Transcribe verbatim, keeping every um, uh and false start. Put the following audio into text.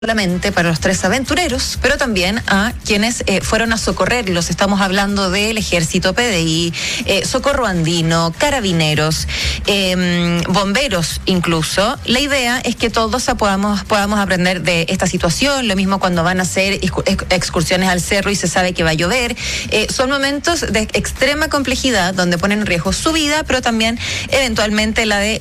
solamente para los tres aventureros, pero también a quienes eh, fueron a socorrerlos. Estamos hablando del Ejército, P D I, eh, Socorro Andino, Carabineros, eh, bomberos incluso. La idea es que todos podamos, podamos aprender de esta situación, lo mismo cuando van a hacer excursiones al cerro y se sabe que va a llover. Eh, son momentos de extrema complejidad donde ponen en riesgo su vida, pero también eventualmente la de